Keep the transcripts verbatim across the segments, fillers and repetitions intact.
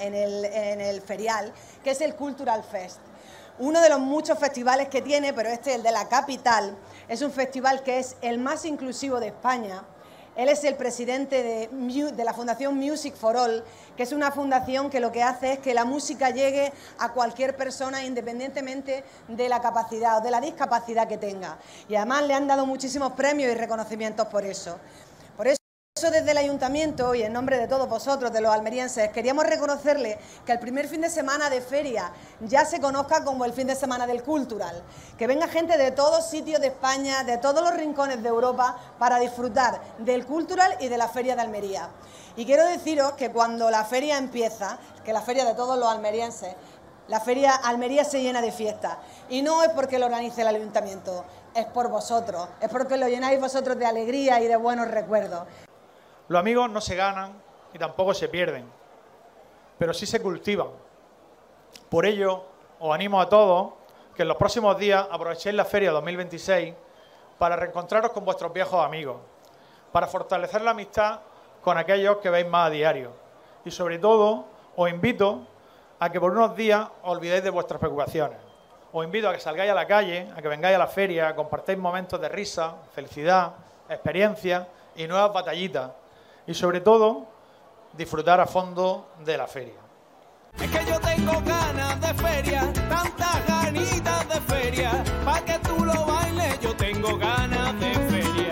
en el, en el ferial, que es el Cultural Fest. Uno de los muchos festivales que tiene, pero este, el de la capital, es un festival que es el más inclusivo de España. Él es el presidente de, de la Fundación Music for All, que es una fundación que lo que hace es que la música llegue a cualquier persona independientemente de la capacidad o de la discapacidad que tenga. Y además le han dado muchísimos premios y reconocimientos por eso. Por eso desde el Ayuntamiento y en nombre de todos vosotros, de los almerienses, queríamos reconocerle que el primer fin de semana de feria ya se conozca como el fin de semana del Cultural, que venga gente de todos sitios de España, de todos los rincones de Europa, para disfrutar del Cultural y de la Feria de Almería. Y quiero deciros que cuando la feria empieza, que la feria de todos los almerienses, la feria Almería se llena de fiesta, y no es porque lo organice el Ayuntamiento, es por vosotros, es porque lo llenáis vosotros de alegría y de buenos recuerdos. Los amigos no se ganan y tampoco se pierden, pero sí se cultivan. Por ello, os animo a todos que en los próximos días aprovechéis la Feria dos mil veintiséis para reencontraros con vuestros viejos amigos, para fortalecer la amistad con aquellos que veis más a diario. Y sobre todo, os invito a que por unos días os olvidéis de vuestras preocupaciones. Os invito a que salgáis a la calle, a que vengáis a la feria, a compartáis momentos de risa, felicidad, experiencias y nuevas batallitas. Y sobre todo, disfrutar a fondo de la feria. Es que yo tengo ganas de feria, tantas ganitas de feria, pa' que tú lo bailes, yo tengo ganas de feria.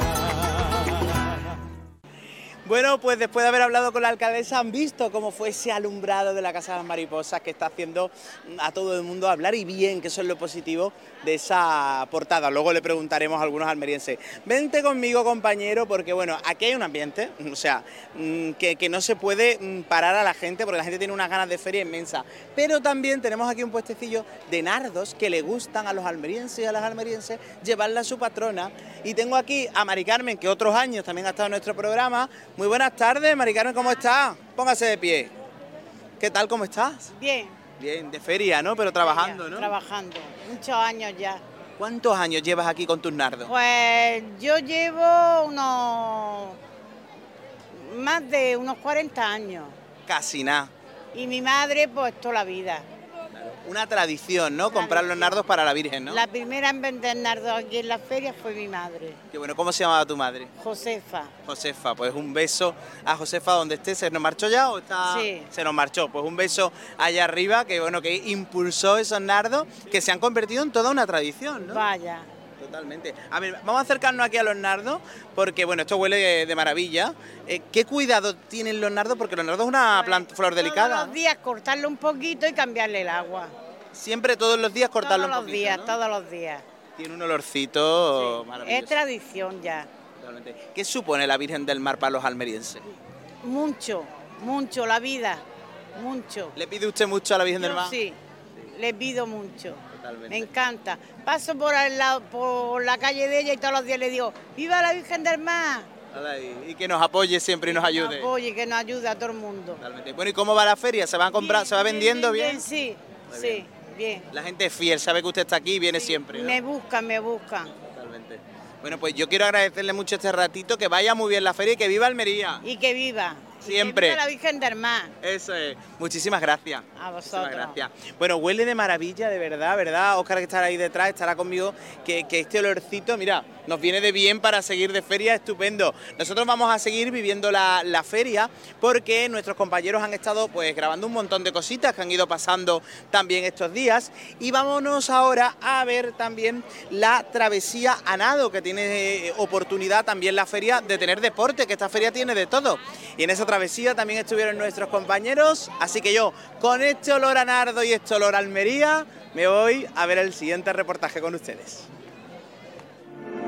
Bueno, pues después de haber hablado con la alcaldesa, han visto cómo fue ese alumbrado de la Casa de las Mariposas que está haciendo a todo el mundo hablar, y bien, que eso es lo positivo de esa portada. Luego le preguntaremos a algunos almerienses. Vente conmigo, compañero, porque bueno, aquí hay un ambiente, o sea, que, que no se puede parar a la gente, porque la gente tiene unas ganas de feria inmensa. Pero también tenemos aquí un puestecillo de nardos que le gustan a los almerienses y a las almerienses llevarla a su patrona. Y tengo aquí a Mari Carmen, que otros años también ha estado en nuestro programa. Muy buenas tardes, Mari Carmen, ¿cómo estás? Póngase de pie. ¿Qué tal, cómo estás? Bien. Bien, de feria, ¿no? Pero trabajando, ¿no? Trabajando, muchos años ya. ¿Cuántos años llevas aquí con tus nardos? Pues yo llevo unos... más de unos cuarenta años. Casi nada. Y mi madre, pues toda la vida. Una tradición, ¿no? Comprar los nardos para la Virgen, ¿no? La primera en vender nardos aquí en la feria fue mi madre. Qué bueno, ¿cómo se llamaba tu madre? Josefa. Josefa, pues un beso a Josefa donde esté. ¿Se nos marchó ya o está...? Sí. Se nos marchó, pues un beso allá arriba, que bueno, que impulsó esos nardos que se han convertido en toda una tradición, ¿no? Vaya. Totalmente. A ver, vamos a acercarnos aquí a los nardos, porque bueno, esto huele de, de maravilla. Eh, ¿Qué cuidado tienen los nardos? Porque los nardos es una Pues, planta, flor delicada. Todos los días cortarlo un poquito y cambiarle el agua. Siempre, todos los días cortarlo todos un poquito, los días, ¿no? todos los días. Tiene un olorcito Sí. maravilloso. Es tradición ya. Totalmente. ¿Qué supone la Virgen del Mar para los almerienses? Mucho, mucho, la vida, mucho. ¿Le pide usted mucho a la Virgen Yo del Mar? sí, le pido mucho. Totalmente. Me encanta. Paso por, el lado, por la calle de ella y todos los días le digo, ¡viva la Virgen del Mar! Y que nos apoye siempre y nos ayude. Que nos apoye, que nos ayude a todo el mundo. Totalmente. Bueno, ¿y cómo va la feria? ¿Se va a comprar, Bien, se va vendiendo bien? bien? Sí, Muy sí, bien. bien. La gente es fiel, sabe que usted está aquí y viene Sí, siempre, ¿no? Me buscan, me buscan. Totalmente. Bueno, pues yo quiero agradecerle mucho este ratito, que vaya muy bien la feria y que viva Almería. Y que viva. Siempre. Y que viva la Virgen del Mar. Eso es. Muchísimas gracias. A vosotros. Muchísimas gracias. Bueno, huele de maravilla, de verdad, ¿verdad? Óscar, que estará ahí detrás, estará conmigo, que, que este olorcito, mira, nos viene de bien para seguir de feria, estupendo. Nosotros vamos a seguir viviendo la, la feria, porque nuestros compañeros han estado pues grabando un montón de cositas que han ido pasando también estos días. Y vámonos ahora a ver también la travesía a nado, que tiene eh, oportunidad también la feria de tener deporte, que esta feria tiene de todo. Y en esa travesía también estuvieron nuestros compañeros, así que yo, con este olor a nardo y este olor a Almería, me voy a ver el siguiente reportaje con ustedes.